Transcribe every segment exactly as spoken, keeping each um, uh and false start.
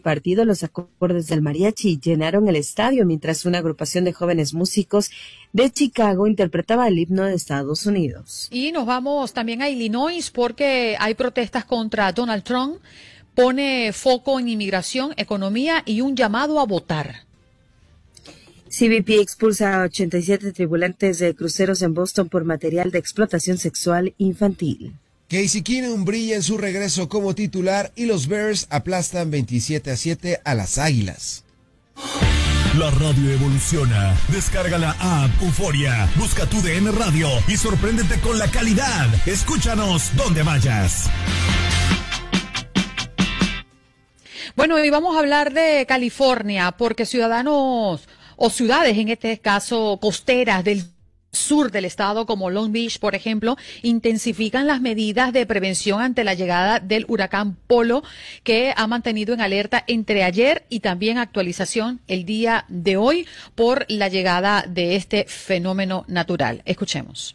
partido, los acordes del mariachi llenaron el estadio mientras una agrupación de jóvenes músicos de Chicago interpretaba el himno de Estados Unidos. Y nos vamos también a Illinois porque hay protestas contra Donald Trump, pone foco en inmigración, economía y un llamado a votar. C B P expulsa a ochenta y siete tripulantes de cruceros en Boston por material de explotación sexual infantil. Casey Keenum brilla en su regreso como titular y los Bears aplastan veintisiete a siete a las Águilas. La radio evoluciona. Descarga la app Euforia, busca tu D N Radio y sorpréndete con la calidad. Escúchanos donde vayas. Bueno, y vamos a hablar de California porque ciudadanos o ciudades, en este caso costeras del sur del estado como Long Beach, por ejemplo, intensifican las medidas de prevención ante la llegada del huracán Polo, que ha mantenido en alerta entre ayer y también actualización el día de hoy por la llegada de este fenómeno natural. Escuchemos.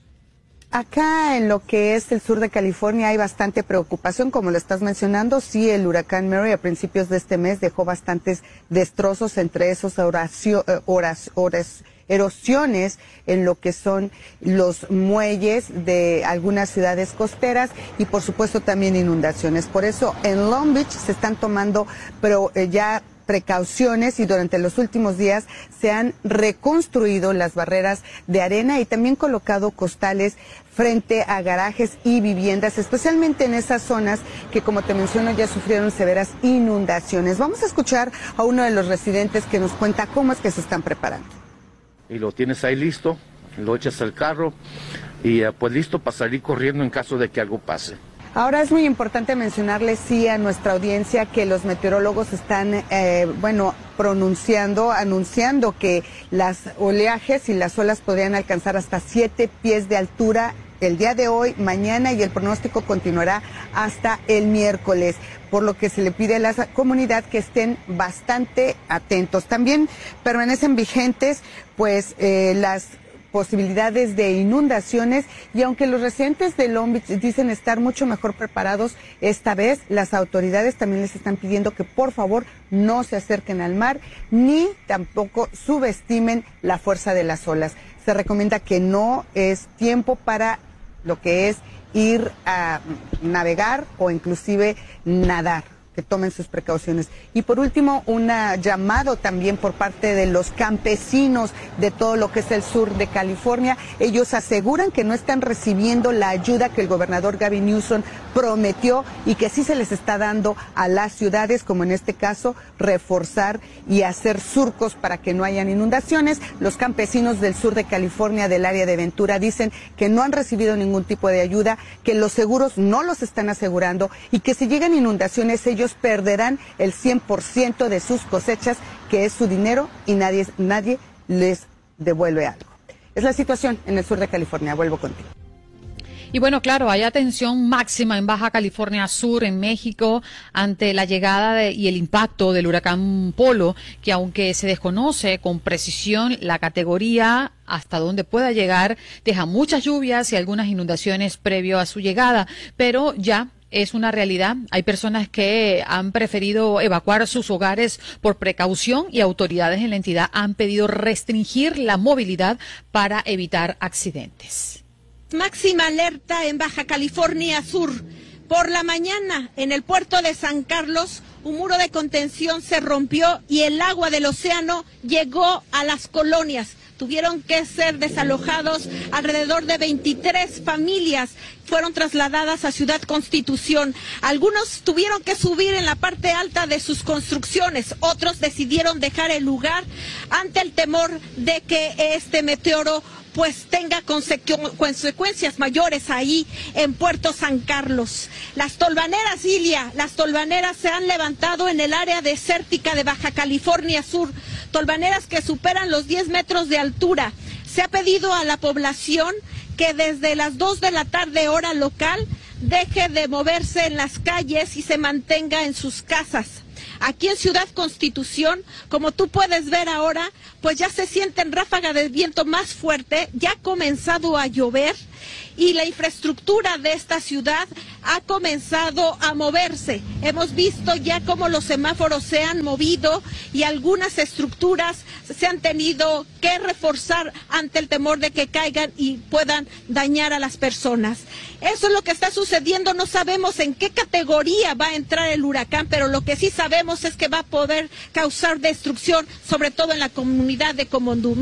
Acá en lo que es el sur de California hay bastante preocupación, como lo estás mencionando. Sí, el huracán Mary a principios de este mes dejó bastantes destrozos, entre esos oracio, horas, horas, erosiones en lo que son los muelles de algunas ciudades costeras y por supuesto también inundaciones. Por eso en Long Beach se están tomando pero eh, ya precauciones y durante los últimos días se han reconstruido las barreras de arena y también colocado costales frente a garajes y viviendas, especialmente en esas zonas que, como te menciono, ya sufrieron severas inundaciones. Vamos a escuchar a uno de los residentes que nos cuenta cómo es que se están preparando. Y lo tienes ahí listo, lo echas al carro y uh, pues listo para salir corriendo en caso de que algo pase. Ahora es muy importante mencionarles, sí, a nuestra audiencia que los meteorólogos están, eh, bueno, pronunciando, anunciando que las oleajes y las olas podrían alcanzar hasta siete pies de altura el día de hoy, mañana, y el pronóstico continuará hasta el miércoles, por lo que se le pide a la comunidad que estén bastante atentos. También permanecen vigentes, pues, eh, las posibilidades de inundaciones y aunque los residentes de Long Beach dicen estar mucho mejor preparados, esta vez las autoridades también les están pidiendo que por favor no se acerquen al mar ni tampoco subestimen la fuerza de las olas. Se recomienda que no es tiempo para lo que es ir a navegar o inclusive nadar, que tomen sus precauciones. Y por último, un llamado también por parte de los campesinos de todo lo que es el sur de California. Ellos aseguran que no están recibiendo la ayuda que el gobernador Gavin Newsom prometió y que sí se les está dando a las ciudades, como en este caso, reforzar y hacer surcos para que no hayan inundaciones. Los campesinos del sur de California, del área de Ventura, dicen que no han recibido ningún tipo de ayuda, que los seguros no los están asegurando y que si llegan inundaciones ellos perderán el cien por ciento de sus cosechas, que es su dinero, y nadie, nadie les devuelve algo. Es la situación en el sur de California. Vuelvo contigo. Y bueno, claro, hay atención máxima en Baja California Sur, en México, ante la llegada de, y el impacto del huracán Polo, que aunque se desconoce con precisión la categoría hasta dónde pueda llegar, deja muchas lluvias y algunas inundaciones previo a su llegada, pero ya es una realidad. Hay personas que han preferido evacuar sus hogares por precaución y autoridades en la entidad han pedido restringir la movilidad para evitar accidentes. Máxima alerta en Baja California Sur. Por la mañana, en el puerto de San Carlos, un muro de contención se rompió y el agua del océano llegó a las colonias. Tuvieron que ser desalojados alrededor de veintitrés familias, fueron trasladadas a Ciudad Constitución. Algunos tuvieron que subir en la parte alta de sus construcciones, otros decidieron dejar el lugar ante el temor de que este meteoro pues tenga consecu- consecuencias mayores ahí en Puerto San Carlos. Las tolvaneras, Ilia, las tolvaneras se han levantado en el área desértica de Baja California Sur, tolvaneras que superan los diez metros de altura. Se ha pedido a la población que desde las dos de la tarde hora local deje de moverse en las calles y se mantenga en sus casas. Aquí en Ciudad Constitución, como tú puedes ver ahora, pues ya se sienten ráfagas de viento más fuerte, ya ha comenzado a llover y la infraestructura de esta ciudad ha comenzado a moverse. Hemos visto ya cómo los semáforos se han movido y algunas estructuras se han tenido que reforzar ante el temor de que caigan y puedan dañar a las personas. Eso es lo que está sucediendo. No sabemos en qué categoría va a entrar el huracán, pero lo que sí sabemos es que va a poder causar destrucción, sobre todo en la comunidad de Comondú.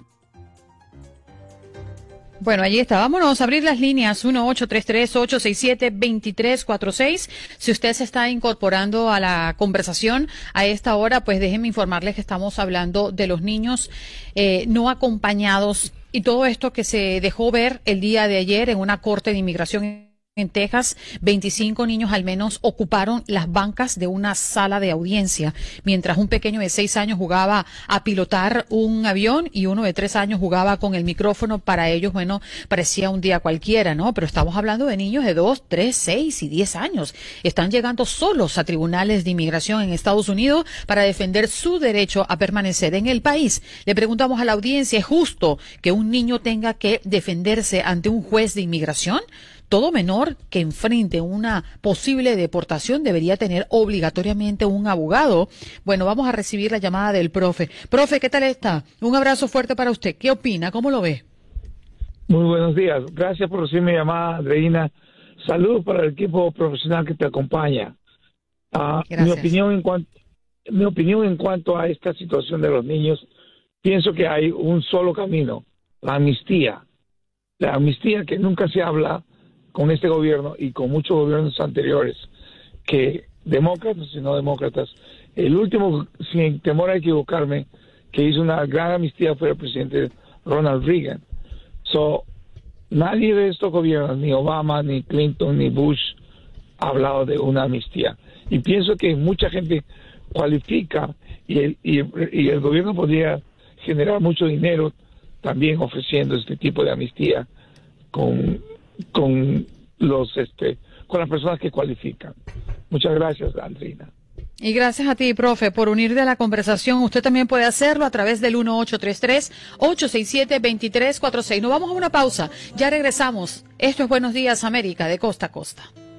Bueno, allí está. Vámonos a abrir las líneas uno ocho tres tres, ocho seis siete, dos tres cuatro seis. Si usted se está incorporando a la conversación a esta hora, pues déjenme informarles que estamos hablando de los niños eh, no acompañados y todo esto que se dejó ver el día de ayer en una corte de inmigración en Texas. veinticinco niños al menos ocuparon las bancas de una sala de audiencia, mientras un pequeño de seis años jugaba a pilotar un avión y uno de tres años jugaba con el micrófono. Para ellos, bueno, parecía un día cualquiera, ¿no? Pero estamos hablando de niños de dos, tres, seis y diez años. Están llegando solos a tribunales de inmigración en Estados Unidos para defender su derecho a permanecer en el país. Le preguntamos a la audiencia, ¿es justo que un niño tenga que defenderse ante un juez de inmigración? Todo menor que enfrente una posible deportación debería tener obligatoriamente un abogado. Bueno, vamos a recibir la llamada del profe. Profe, ¿qué tal está? Un abrazo fuerte para usted. ¿Qué opina? ¿Cómo lo ve? Muy buenos días. Gracias por recibir mi llamada, Andreina. Saludos para el equipo profesional que te acompaña. Uh, mi opinión en cuanto, mi opinión en cuanto a esta situación de los niños, pienso que hay un solo camino, la amnistía. La amnistía que nunca se habla con este gobierno y con muchos gobiernos anteriores, que demócratas y no demócratas, el último, sin temor a equivocarme, que hizo una gran amnistía fue el presidente Ronald Reagan. So, nadie de estos gobiernos, ni Obama, ni Clinton, ni Bush, ha hablado de una amnistía. Y pienso que mucha gente cualifica y el, y, y el gobierno podría generar mucho dinero también ofreciendo este tipo de amnistía con con los este con las personas que cualifican. Muchas gracias, Andrina. Y gracias a ti, profe, por unirte a la conversación. Usted también puede hacerlo a través del uno ocho tres tres, ocho seis siete, dos tres cuatro seis. Nos vamos a una pausa. Ya regresamos. Esto es Buenos Días, América, de costa a costa.